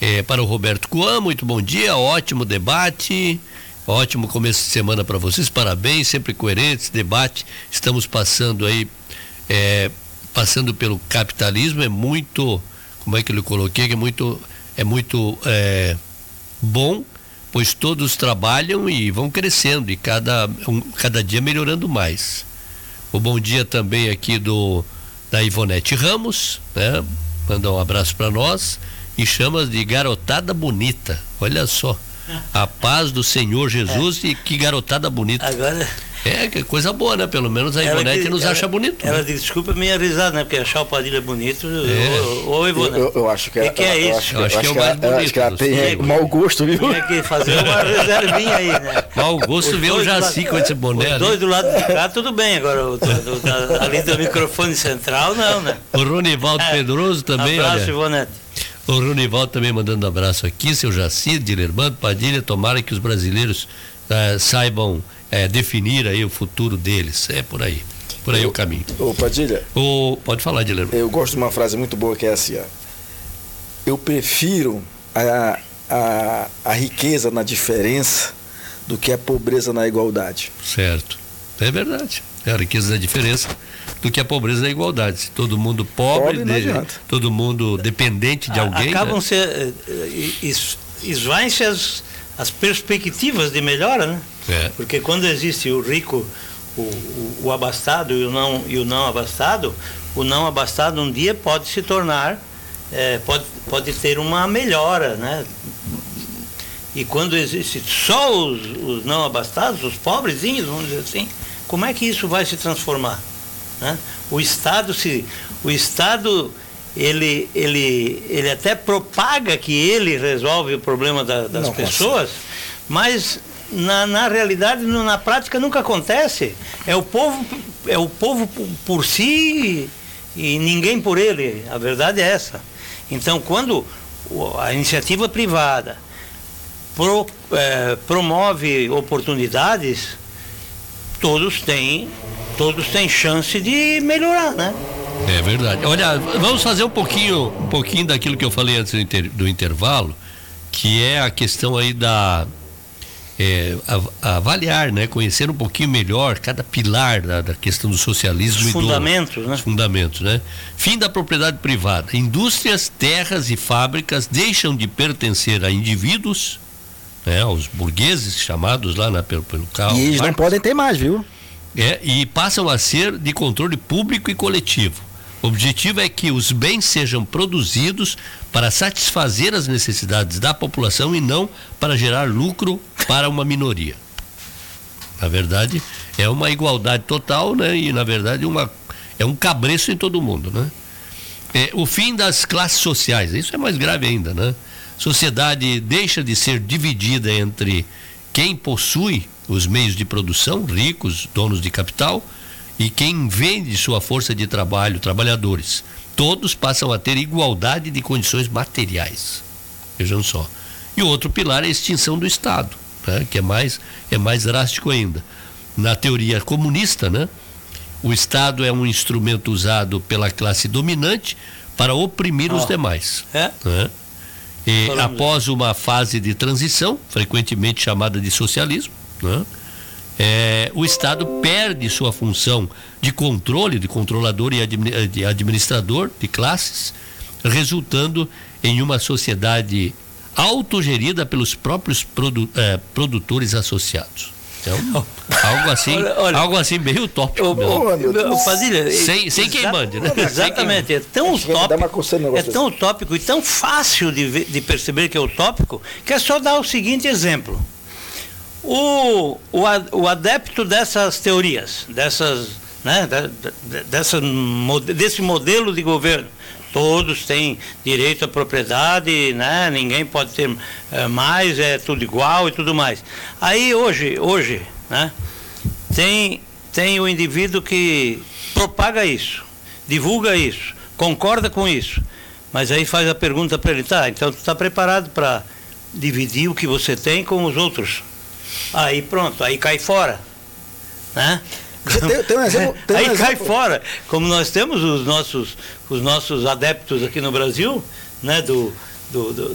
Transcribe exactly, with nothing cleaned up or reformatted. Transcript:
É, para o Roberto Coan, muito bom dia, ótimo debate, ótimo começo de semana para vocês, parabéns, sempre coerentes, debate, estamos passando aí, é, passando pelo capitalismo, é muito, como é que eu coloquei, é muito, é muito é, bom, pois todos trabalham e vão crescendo e cada, um, cada dia melhorando mais. O bom dia também aqui do da Ivonete Ramos, né? Manda um abraço para nós e chama de garotada bonita. Olha só, a paz do Senhor Jesus é. E que garotada bonita. Agora... É, que coisa boa, né? Pelo menos a Ivonete que, nos ela, acha bonito. Ela né? diz, desculpa a minha risada, né? Porque achar o Padilha bonito, é. ou, ou Ivonete. Eu, eu acho que, que, que é eu isso? Acho, eu acho que é o mais bonito. Acho que ela tem é, mau gosto, viu? Tem que fazer uma reservinha aí, né? Mau gosto vê o Jaci com esse boné. Os dois do lado de cá, tudo bem. Agora, o, do, do, ali do microfone central, não, né? O Ronivaldo é. Pedroso também, abraço, olha. Ivonete. O Ronivaldo também mandando um abraço aqui, seu Jaci, Dilermando, Padilha, tomara que os brasileiros uh, saibam uh, definir aí o futuro deles. É por aí, por aí o, o caminho. Ô Padilha. O, pode falar, Dilermando. Eu gosto de uma frase muito boa que é assim, ó. Eu prefiro a, a, a riqueza na diferença do que a pobreza na igualdade. Certo, é verdade. É a riqueza na diferença do que a pobreza na igualdade. Se todo mundo pobre, pobre de, todo mundo dependente de alguém. Acabam né? se esvaem-se as, as perspectivas de melhora, né? É. Porque quando existe o rico, o, o, o abastado e o, não, e o não abastado, o não abastado um dia pode se tornar, é, pode, pode ter uma melhora, né? E quando existe só os, os não abastados, os pobrezinhos, vamos dizer assim, como é que isso vai se transformar? Né? O Estado, se, o Estado ele, ele, ele até propaga que ele resolve o problema da, das Não, pessoas, mas na, na realidade, na prática, nunca acontece. É o povo, é o povo por si e ninguém por ele. A verdade é essa. Então, quando a iniciativa privada pro, é, promove oportunidades, todos têm, todos têm chance de melhorar, né? É verdade. Olha, vamos fazer um pouquinho, um pouquinho daquilo que eu falei antes do, inter, do intervalo, que é a questão aí da é, a, avaliar, né? Conhecer um pouquinho melhor cada pilar da, da questão do socialismo os e fundamentos, do, né? Os fundamentos, né? Fim da propriedade privada. Indústrias, terras e fábricas deixam de pertencer a indivíduos, né? Aos burgueses chamados lá na, pelo, pelo carro. E eles não podem ter mais, viu? É, e passam a ser de controle público e coletivo. O objetivo é que os bens sejam produzidos para satisfazer as necessidades da população e não para gerar lucro para uma minoria. Na verdade, é uma igualdade total, né? E na verdade uma, é um cabresto em todo mundo, né? É, o fim das classes sociais, isso é mais grave ainda, né? Sociedade deixa de ser dividida entre quem possui os meios de produção, ricos, donos de capital, e quem vende sua força de trabalho, trabalhadores. Todos passam a ter igualdade de condições materiais. Vejam só. E o outro pilar é a extinção do Estado, né? Que é mais, é mais drástico ainda. Na teoria comunista, né? O Estado é um instrumento usado pela classe dominante para oprimir oh. os demais. É? Né? E após uma fase de transição, frequentemente chamada de socialismo, né? É, o Estado perde sua função de controle, de controlador e admi- de administrador de classes, resultando em uma sociedade autogerida pelos próprios produ- é, produtores associados. Então, algo assim, olha, olha, algo assim bem utópico. O Padilha, sem, sem quem mande, né? Exatamente, é tão utópico, é tão utópico e tão fácil de, ver, de perceber que é utópico, que é só dar o seguinte exemplo. O, o, o adepto dessas teorias, dessas, né, dessa, desse modelo de governo, todos têm direito à propriedade, né, ninguém pode ter é, mais, é tudo igual e tudo mais. Aí hoje, hoje né, tem, tem o indivíduo que propaga isso, divulga isso, concorda com isso, mas aí faz a pergunta para ele, tá, então tu está preparado para dividir o que você tem com os outros? Aí pronto, aí cai fora, né? Tem, tem um exemplo, tem um aí exemplo. cai fora, como nós temos os nossos, os nossos adeptos aqui no Brasil, né? Do, do, do,